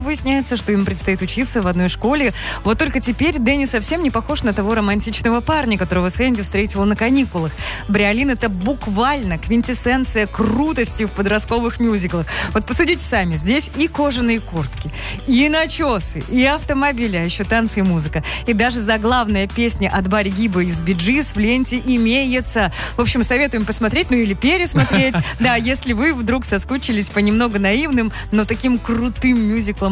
Выясняется, что им предстоит учиться в одной школе. Вот только теперь Дэнни совсем не похож на того романтичного парня, которого Сэнди встретила на каникулах. Бриолин — это буквально квинтэссенция крутости в подростковых мюзиклах. Вот посудите сами, здесь и кожаные куртки, и начесы, и автомобили, а еще танцы и музыка. И даже заглавная песня от Барри Гиба из Bee Gees в ленте имеется. В общем, советуем посмотреть, ну или пересмотреть. Да, если вы вдруг соскучились по немного наивным, но таким крутым мюзиклам